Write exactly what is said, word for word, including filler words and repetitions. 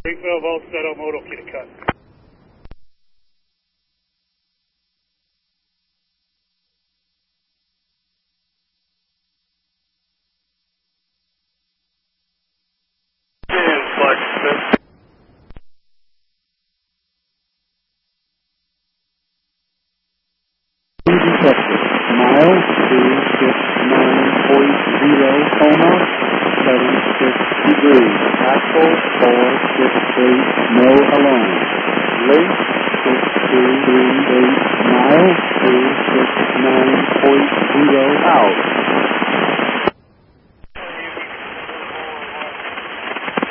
Big Bill Volt Settle Moto Kitty Cut. Mile two six nine point zero Coma, seven six degrees. Axle four six eight, no alarm. Length six two three eight, mile two six nine point zero out.